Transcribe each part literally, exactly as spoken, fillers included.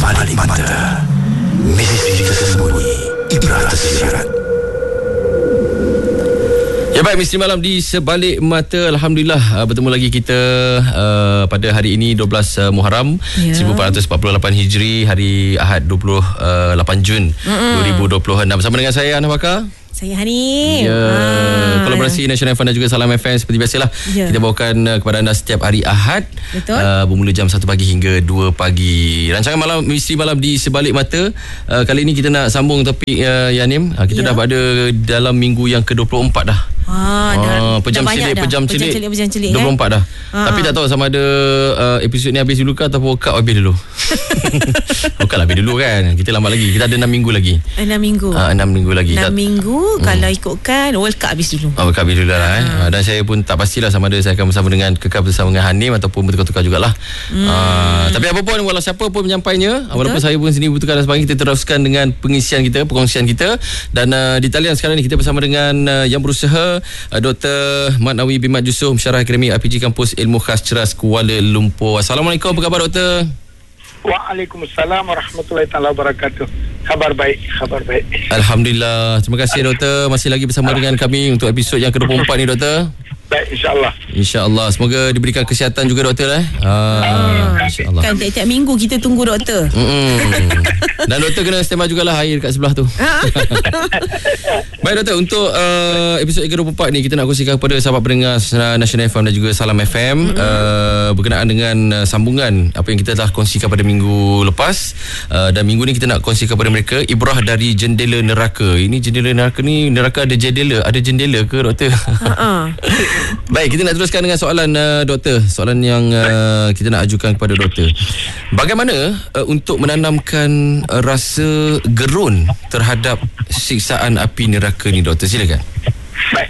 Sebalik Mata. Misteri tersembunyi, ibrah tersirat. Ya, baik, Misteri Malam di Sebalik Mata. Alhamdulillah uh, bertemu lagi kita uh, pada hari ini dua belas uh, Muharram ya. seribu empat ratus empat puluh lapan Hijri, hari Ahad dua puluh lapan Jun Mm-mm. dua ribu dua puluh enam. Bersama dengan saya Anah Bakar. Saya Hani. Ya, ha, kolaborasi ya. National F M dan juga Salam F M seperti biasalah. Ya. Kita bawakan uh, kepada anda setiap hari Ahad. Betul. Uh, bermula jam satu pagi hingga dua pagi. Rancangan malam Misteri Malam di Sebalik Mata. Uh, kali ini kita nak sambung topik uh, Yanim. Uh, kita ya. dah berada dalam minggu yang ke dua puluh empat dah. Ha, dah, ah, pejam celik, pejam celik, pejam celik, dua puluh empat dah. Ha. Tapi tak tahu sama ada uh, episod ni habis dulu ke ataupun World Cup habis dulu. World Cup lah habis dulu kan. Kita lambat lagi. Kita ada enam minggu lagi. enam minggu. Ah, enam minggu lagi. enam tak, minggu hmm. kalau ikutkan World Cup habis dulu. Oh, World Cup habis dulu lah. Eh. Ha. Dan saya pun tak pastilah sama ada saya akan bersama dengan kekal bersama dengan Hanim ataupun bertukar-tukar jugalah. Hmm. Ah, tapi apa pun, walau siapa pun menyampainya, betul? Walaupun saya pun sendiri bertukar dan sebagainya, kita teruskan dengan pengisian kita, perkongsian kita. Dan uh, di talian sekarang ni kita bersama dengan uh, yang berusaha, uh, Doktor Mat Nawi bin Mat Yusof, Pensyarah Akademik R P G Kampus Ilmu Khas Ceras Kuala Lumpur. Assalamualaikum, apa khabar Doktor? Waalaikumsalam warahmatullahi taala wabarakatuh. Khabar baik, khabar baik. Alhamdulillah. Terima kasih Doktor masih lagi bersama dengan kami untuk episod yang ke dua puluh empat ni Doktor. Baik, insya-Allah. Insya-Allah. Semoga diberikan kesihatan juga Doktor eh. Ah, insya-Allah. Kan tiap-tiap minggu kita tunggu Doktor. Hmm. Dan Doktor kena standby jugalah air kat sebelah tu. Baik Doktor, untuk uh, episod ke dua puluh empat ni kita nak kongsikan kepada sahabat pendengar National F M dan juga Salam F M mm-hmm. uh, berkenaan dengan uh, sambungan apa yang kita telah kongsikan pada minggu lepas, uh, dan minggu ni kita nak kongsikan kepada mereka ibrah dari jendela neraka. Ini jendela neraka ni, neraka ada jendela, ada jendela ke Doktor? Uh-uh. Baik, kita nak teruskan dengan soalan uh, Doktor. Soalan yang uh, kita nak ajukan kepada Doktor. Bagaimana uh, untuk menanamkan uh, rasa gerun terhadap siksaan api neraka ni Doktor? Silakan. Baik.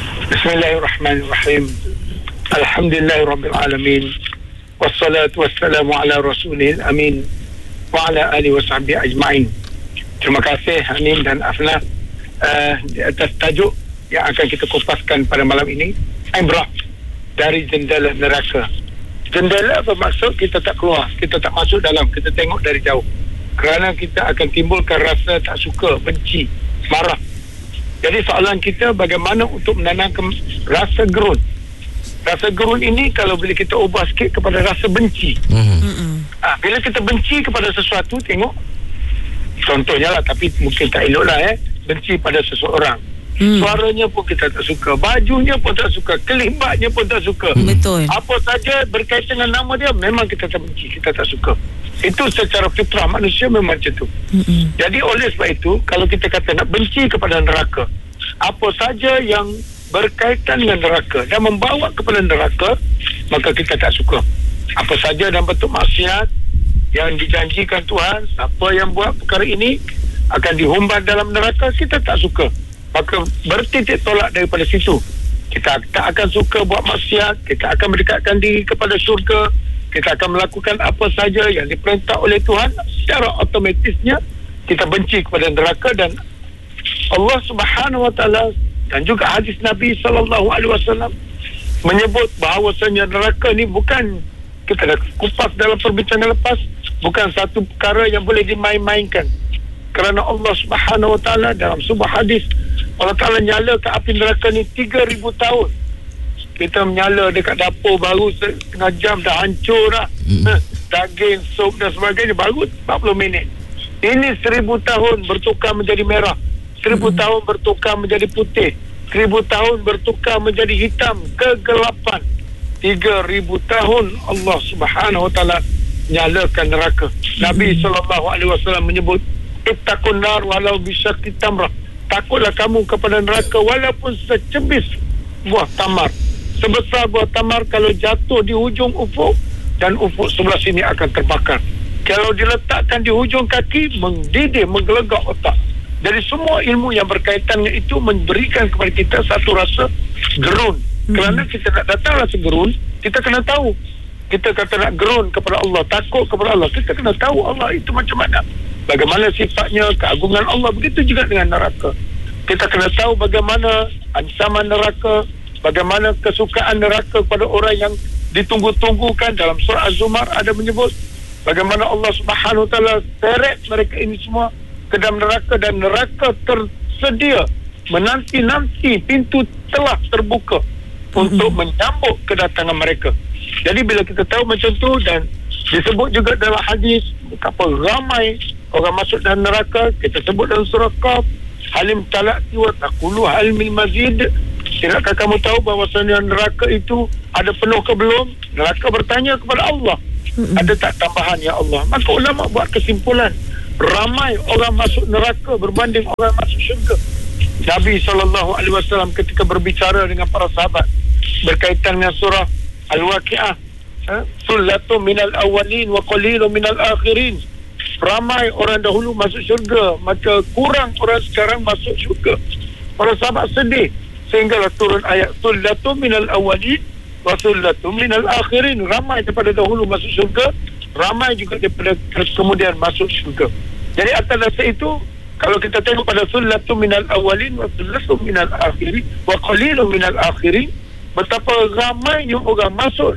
Bismillahirrahmanirrahim. Alhamdulillahirabbil alamin. Wassalatu wassalamu ala rasulil amin wa ala alihi wasahbihi ajma'in. Terima kasih Hanim dan Afna uh, di atas tajuk yang akan kita kupaskan pada malam ini, ibrah dari jendela neraka. Jendela bermaksud kita tak keluar, kita tak masuk dalam, kita tengok dari jauh. Kerana kita akan timbulkan rasa tak suka, benci, marah. Jadi soalan kita bagaimana untuk menanamkan rasa gerun. Rasa gerun ini kalau bila kita ubah sikit kepada rasa benci. Mm-hmm. Ha, bila kita benci kepada sesuatu, tengok contohnya lah, tapi mungkin tak elok lah eh, benci pada seseorang. Hmm. Suaranya pun kita tak suka, bajunya pun tak suka, kelibatnya pun tak suka. Betul. Apa saja berkaitan dengan nama dia memang kita tak benci, kita tak suka. Itu secara fitrah manusia memang macam tu. Hmm. Jadi oleh sebab itu kalau kita kata nak benci kepada neraka, apa saja yang berkaitan dengan neraka dan membawa kepada neraka, maka kita tak suka. Apa saja dalam bentuk maksiat yang dijanjikan Tuhan, siapa yang buat perkara ini akan dihumban dalam neraka, kita tak suka. Maka bertitik tolak daripada situ. Kita tak akan suka buat maksiat, kita akan mendekatkan diri kepada syurga, kita akan melakukan apa saja yang diperintah oleh Tuhan. Secara otomatisnya kita benci kepada neraka. Dan Allah Subhanahu Wa Taala dan juga hadis Nabi sallallahu alaihi wasallam menyebut bahawasanya neraka ni bukan, kita dah kupas dalam perbincangan lepas, bukan satu perkara yang boleh dimain-mainkan. Kerana Allah Subhanahu Wa Taala dalam sebuah hadis, Allah Ta'ala nyala ke api neraka ni tiga ribu tahun. Kita menyala dekat dapur baru setengah jam dah hancur dah. Mm. Ha, daging, sup dan sebagainya baru empat puluh minit. Ini seribu tahun bertukar menjadi merah. Seribu mm. tahun bertukar menjadi putih. Seribu tahun bertukar menjadi hitam, kegelapan. Tiga ribu tahun Allah Subhanahu Wa Ta'ala nyalakan neraka. Mm. Nabi sallallahu alaihi wasallam menyebut, ittaqun nar walau bisyaqi tamrah. Takutlah kamu kepada neraka walaupun secebis buah tamar. Sebesar buah tamar kalau jatuh di hujung ufuk, dan ufuk sebelah sini akan terbakar. Kalau diletakkan di hujung kaki, mendidih, menggelegak otak. Jadi semua ilmu yang berkaitan dengan itu memberikan kepada kita satu rasa gerun. Hmm. Kerana kita nak datang rasa gerun, kita kena tahu. Kita kata nak gerun kepada Allah, takut kepada Allah, kita kena tahu Allah itu macam mana, bagaimana sifatnya, keagungan Allah. Begitu juga dengan neraka. Kita kena tahu bagaimana ancaman neraka, bagaimana kesukaan neraka kepada orang yang ditunggu-tunggukan. Dalam surah Az-Zumar ada menyebut bagaimana Allah Subhanahu Wa Taala seret mereka ini semua ke dalam neraka, dan neraka tersedia menanti-nanti, pintu telah terbuka untuk menyambut kedatangan mereka. Jadi bila kita tahu macam tu, dan disebut juga dalam hadis betapa ramai orang masuk dalam neraka, kita sebut dalam surah Qaf, halim talaqti wa taqulu hal min mazid. Tidakkah kamu tahu bahawasanya neraka itu ada penuh ke belum? Neraka bertanya kepada Allah, ada tak tambahan ya Allah? Maka ulama buat kesimpulan, ramai orang masuk neraka berbanding orang masuk syurga. Nabi sallallahu alaihi wasallam ketika berbicara dengan para sahabat berkaitan dengan surah Al-Waqi'ah, sullatu minal awwalin wa qalilun minal akhirin, ramai orang dahulu masuk syurga, maka kurang orang sekarang masuk syurga. Para sahabat sedih sehinggalah turun ayat sullatu minal awwalin wa sullatu minal akhirin, ramai daripada dahulu masuk syurga, ramai juga daripada kemudian masuk syurga. Jadi atas dasar itu, kalau kita tengok pada sullatu minal awwalin wa sullatu minal akhirin wa qalilun minal akhirin, betapa ramainya orang masuk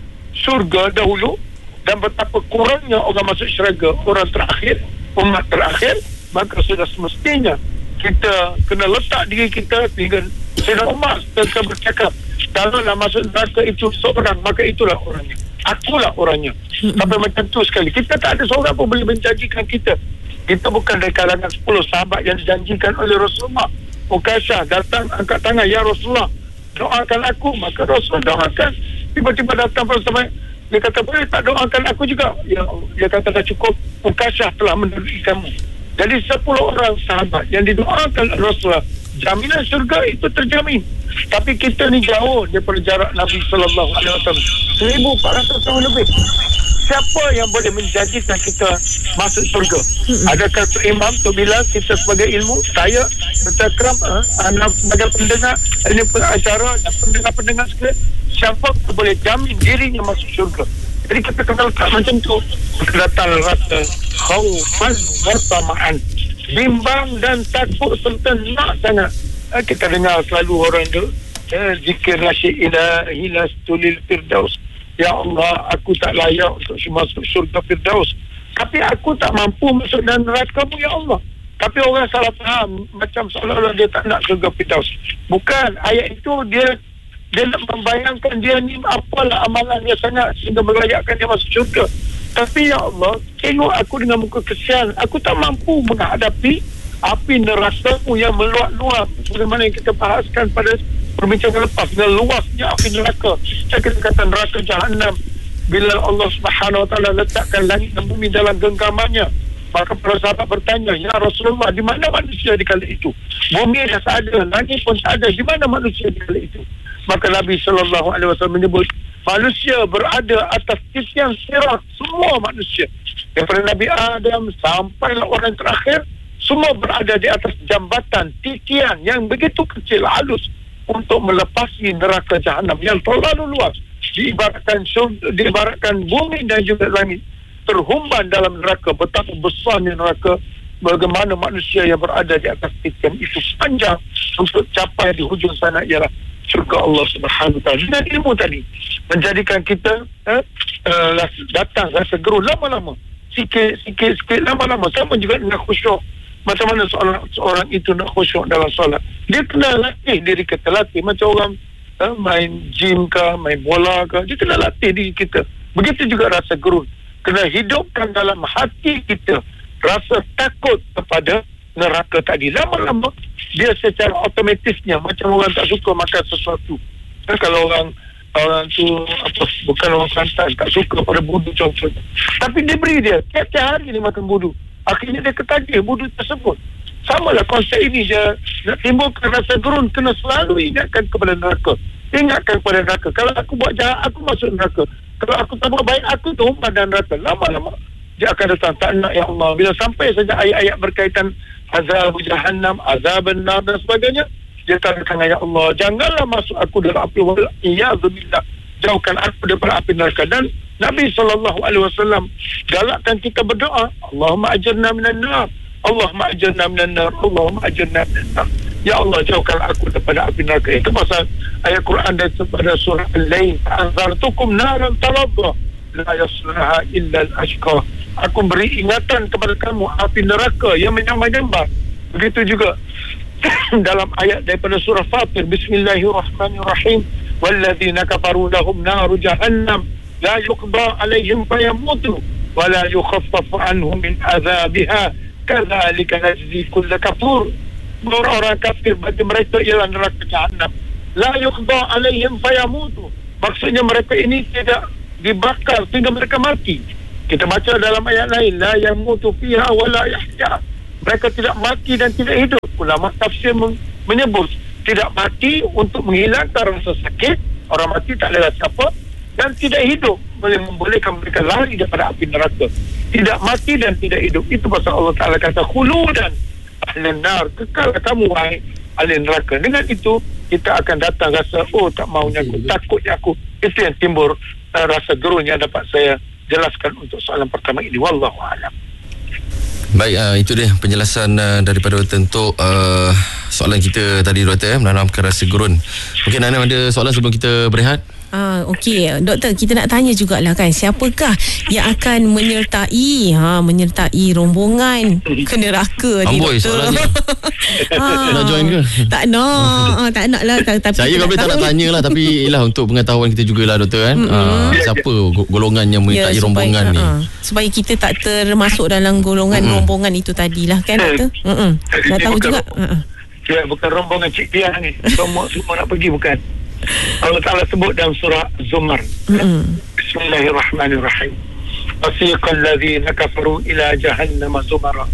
syurga dahulu dan betapa kurangnya orang masuk syurga, orang terakhir, umat terakhir. Maka sudah semestinya kita kena letak diri kita dengan Sayyidina Umar ketika bercakap, kalaulah masuk neraka itu seorang, maka itulah orangnya, akulah orangnya. Sampai macam tu sekali. Kita tak ada seorang pun boleh menjanjikan kita. Kita bukan dari kalangan sepuluh sahabat yang dijanjikan oleh Rasulullah. Ukasyah datang angkat tangan, ya Rasulullah, doakan aku. Maka Rasulullah doakan. Tiba-tiba datang pada sahabat, dia kata, boleh tak doakan aku juga? Ya, dia kata, dah cukup, Ukasyah telah menerusi kamu. Jadi sepuluh orang sahabat yang didoakan Rasulullah, jaminan syurga itu terjamin. Tapi kita ni jauh daripada jarak Nabi sallallahu alaihi wasallam, seribu empat ratus tahun lebih. Siapa yang boleh menjanjikan kita masuk syurga? Adakah tu imam, tu bila kita sebagai ilmu, saya bercakap, anak sebagai pendengar, ini pengacara dan pendengar-pendengar sekalian, siapa boleh jamin dirinya masuk syurga? Jadi kita kena letak macam tu. Datang rasa khaufan wartamaan, bimbang dan takut serta nak sangat. Kita dengar selalu orang tu, zikir nasyid ilahi lastulil firdaus, ya Allah, aku tak layak untuk masuk syurga firdaus, tapi aku tak mampu masuk dalam neraka-Mu, ya Allah. Tapi orang salah faham, macam seolah-olah dia tak nak syurga firdaus. Bukan, ayat itu dia dia nak membayangkan dia ni apalah amalannya sangat sehingga melayakkan dia masuk syurga. Tapi ya Allah, tengok aku dengan muka kesian, aku tak mampu menghadapi api neraka-Mu yang meluap-luap, sebagaimana yang kita bahaskan pada perbincangan lepas, dengan luasnya api neraka. Saya kita kata neraka Jahannam, bila Allah Subhanahu Wa Taala letakkan langit dan bumi dalam genggamannya, maka para sahabat bertanya, ya Rasulullah, di mana manusia di kala itu? Bumi dah tak ada, langit pun tak ada, di mana manusia di kala itu? Maka Nabi sallallahu alaihi wasallam menyebut, manusia berada atas titian sirat, semua manusia daripada Nabi Adam sampailah orang terakhir, semua berada di atas jambatan titian yang begitu kecil, halus, untuk melepasi neraka Jahannam yang terlalu luas. Diibaratkan syurga, diibaratkan bumi dan juga langit terhumban dalam neraka. Betapa besarnya neraka, bagaimana manusia yang berada di atas titian itu panjang untuk capai di hujung sana ialah syurga Allah Subhanahu Wa Taala. Dan ilmu tadi menjadikan kita eh, uh, datang rasa gerun lama-lama, sikit sikit sikit lama-lama. Sama juga dengan khusyuk. Macam mana seorang, seorang itu nak khusyuk dalam solat? Dia kena latih diri kita, latih macam orang eh, main gym ke, main bola ke, dia kena latih diri kita. Begitu juga rasa gerun, kena hidupkan dalam hati kita rasa takut kepada neraka tadi. Lama-lama dia secara otomatisnya, macam orang tak suka makan sesuatu kan, kalau orang orang tu apa, bukan orang Kelantan, tak suka pada budu contohnya, tapi dia beri dia tiap-tiap hari dia makan budu, akhirnya dia ketagih budu tersebut. Samalah konsep ini, dia nak timbulkan rasa gerun, kena selalu ingatkan kepada neraka, ingatkan kepada neraka. Kalau aku buat jahat, aku masuk neraka. Kalau aku tak buat baik, aku tumpah dan neraka. Lama-lama dia akan datang, tak nak ya Allah. Bila sampai saja ayat-ayat berkaitan azab jahannam, azab nar dan sebagainya, dia katakan, ya Allah, janganlah masuk aku dalam api, wa'iyadzubillah, jauhkan aku daripada api neraka. Dan Nabi sallallahu alaihi wasallam galakkan kita berdoa, Allahumma ajirna minan nar, Allahumma ajirna minan nar, Allahumma ajirna minan nar, ya Allah, jauhkan aku daripada api neraka. Itu pasal ayat Quran daripada surah Al-Lail, anzartukum naran talazza, la yaslaha illa al-ashqa. Aku beri ingatan kepada kamu api neraka yang menyambar-nyambar. Begitu juga dalam ayat daripada surah Fatir, bismillahirrahmanirrahim, walladzina kafaru lahum naru jahannam la yuqda alaihim fayamutu wa la yukhaffafu anhum min azabiha kadzalika najzi kull kafur. Orang-orang kafir bagi mereka ialah neraka jahannam, la yuqda alaihim fayamutu, maksudnya mereka ini tidak dibakar sehingga mereka mati. Kita baca dalam ayat lain, la yamutu fiha wa la yahya, mereka tidak mati dan tidak hidup. Ulama tafsir menyebut tidak mati untuk menghilangkan rasa sakit, orang mati tak ada rasa apa, dan tidak hidup boleh membolehkan mereka lari daripada api neraka. Tidak mati dan tidak hidup, itu pasal Allah Ta'ala kata khuludan ahli nar, kekal kamu wahai ahli neraka. Dengan itu kita akan datang rasa, oh tak maunya aku, takutnya aku. Itu yang timbul uh, rasa gerunnya dapat saya jelaskan untuk soalan pertama ini. Wallahu a'lam. Baik, uh, itu dia penjelasan uh, daripada doktor untuk uh, soalan kita tadi, doktor, eh, menanamkan rasa gerun. Mungkin Ana ada soalan sebelum kita berehat? Ah, okey, doktor, kita nak tanya jugalah kan, siapakah yang akan menyertai ha menyertai rombongan ke neraka ni, Amboi, doktor? soalan ni. ha, Nak join ke? Tak nak, ah, tak nak lah. Tapi saya kalau boleh tak nak tanya lah, tapi ialah untuk pengetahuan kita jugalah, doktor, kan. Mm-hmm. Uh, siapa golongan yang menyertai ya, rombongan supaya, ni? Uh, supaya kita tak termasuk dalam golongan mm-hmm. rombongan itu tadilah, kan, doktor? Mm-hmm. Nak tahu juga. Uh-uh. Ya, bukan rombongan Cik Tia ni. Semua semua nak pergi, bukan. Allah Ta'ala sebut dalam surah Zumar. Mm-hmm. Bismillahirrahmanirrahim. Wasiqal ladzina kafaru ila jahannam zumara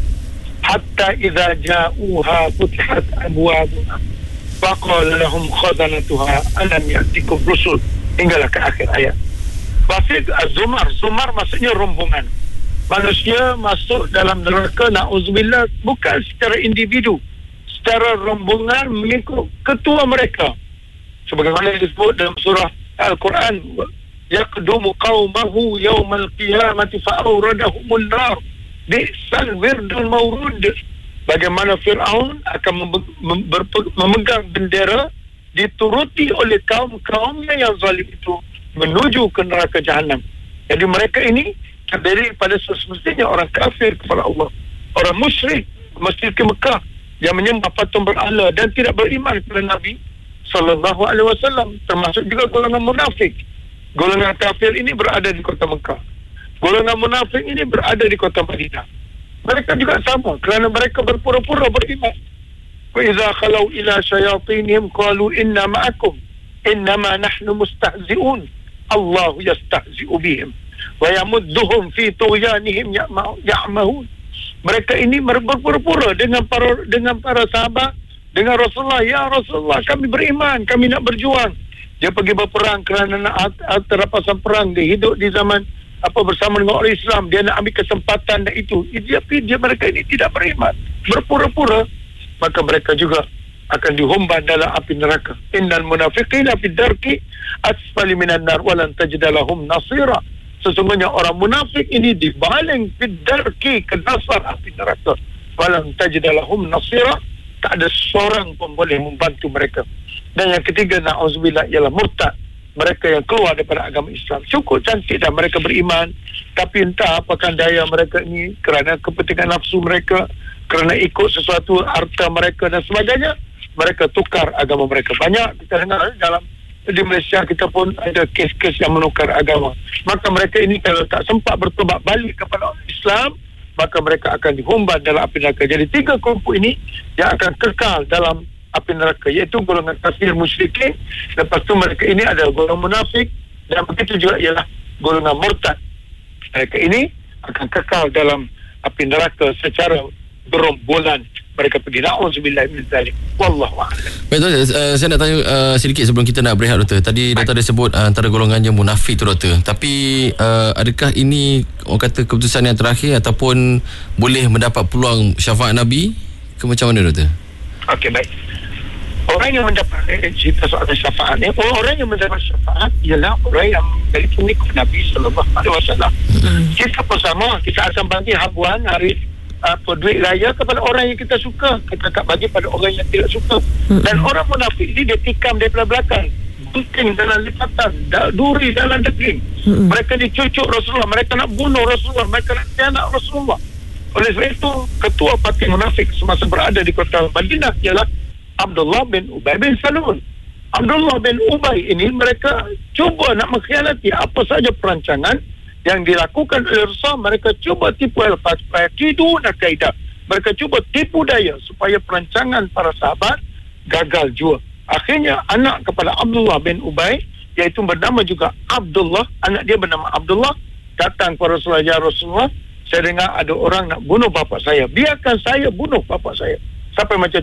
hatta idza ja'uha futihat abwabuha wa qala lahum khazanatuha alam ya'tikum rusul, hinggalah ke akhir ayat. Wasiq az-zumar, zumar maksudnya rombongan. Manusia masuk dalam neraka, na'udzubillah, bukan secara individu, secara rombongan mengikut ketua mereka. Sebagaimana disebut dalam surah Al-Quran, yaqdumu qaumahu yawmal qiyamati fa'awradahumun nar bi'sal wirdul mawrud. Bagaimana Fir'aun akan mem- berpe- memegang bendera dituruti oleh kaum-kaumnya yang zalim itu menuju ke neraka jahanam. Jadi mereka ini terdiri pada semestinya orang kafir kepada Allah, orang musyrik Masjid ke Mekah yang menyembah patung berhala dan tidak beriman kepada Nabi sallallahu alaihi wasallam, termasuk juga golongan munafik. Golongan kafir ini berada di kota Mekah, golongan munafik ini berada di kota Madinah. Mereka juga sama, kerana mereka berpura-pura beriman. Wa idza khalau ila syayatinihim qalu inna ma'akum innama nahnu mustahzi'un Allahu yastahzi'u bihim wa yamudduhum fi tughyanihim ya'mahun. Mereka ini berpura-pura dengan para dengan para sahabat, dengan Rasulullah, ya Rasulullah, kami beriman, kami nak berjuang. Dia pergi berperang kerana nak terdapat perang, dia hidup di zaman apa bersama dengan orang Islam, dia nak ambil kesempatan dan itu. Tapi dia mereka ini tidak beriman, berpura-pura, maka mereka juga akan dihumban dalam api neraka. Innal munafiqina fi darki asfali minan nar wa lan tajid lahum nasira. Sesungguhnya orang munafik ini dibaling fi darki ke dasar api neraka. Wa lan tajid lahum nasira. Tak ada seorang pun boleh membantu mereka. Dan yang ketiga, na'udzubillah, ialah murtad, mereka yang keluar daripada agama Islam. Cukup cantik dan mereka beriman, tapi entah apakah daya mereka ini kerana kepentingan nafsu mereka, kerana ikut sesuatu harta mereka dan sebagainya, mereka tukar agama mereka. Banyak kita dengar dalam di Malaysia, kita pun ada kes-kes yang menukar agama. Maka mereka ini kalau tak sempat bertobat balik kepada Islam, maka mereka akan dihumban dalam api neraka. Jadi tiga kelompok ini yang akan kekal dalam api neraka, iaitu golongan kafir musyrikin, lepas tu mereka ini adalah golongan munafik, dan begitu juga ialah golongan murtad. Mereka ini akan kekal dalam api neraka secara gerombolan. Mereka pergi, na'udzubillah min zalik. Wallahu a'lam. Baik, doktor, uh, saya nak tanya uh, sedikit sebelum kita nak berehat, doktor. Tadi doktor ada sebut uh, antara golongannya munafik tu, doktor. Tapi uh, adakah ini orang kata keputusan yang terakhir ataupun boleh mendapat peluang syafaat Nabi ke macam mana, doktor? Okey, baik. Orang yang mendapat eh, cerita soal syafaat ni, orang yang mendapat syafaat ialah orang yang dari pengikut Nabi sallallahu alaihi wasallam. Hmm. Kita bersama, kita akan bagi habuan hari apa duit raya kepada orang yang kita suka, kita tak bagi pada orang yang tidak suka. Hmm. Dan orang munafik ni dia tikam daripada belakang, penting dalam lipatan, da, duri dalam daging. Mm-mm. Mereka dicucuk Rasulullah, mereka nak bunuh Rasulullah, mereka nak tianak Rasulullah. Oleh sebab itu, ketua parti munafik semasa berada di kota Madinah ialah Abdullah bin Ubay bin Salul. Abdullah bin Ubay ini mereka cuba nak mengkhianati apa saja perancangan yang dilakukan oleh Rasulullah. Mereka cuba tipu al-faqidu dan kaidah. Mereka cuba tipu daya supaya perancangan para sahabat gagal jua. Akhirnya anak kepada Abdullah bin Ubay, iaitu bernama juga Abdullah, anak dia bernama Abdullah, datang kepada Rasulullah, ya Rasulullah, saya dengar ada orang nak bunuh bapa saya, biarkan saya bunuh bapa saya. Sampai macam